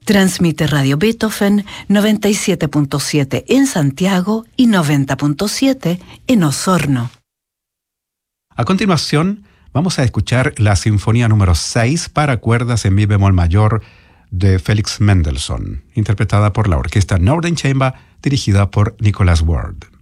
Transmite Radio Beethoven 97.7 en Santiago y 90.7 en Osorno. A continuación, vamos a escuchar la Sinfonía número 6 para cuerdas en mi bemol mayor de Felix Mendelssohn, interpretada por la orquesta Northern Chamber, dirigida por Nicholas Ward.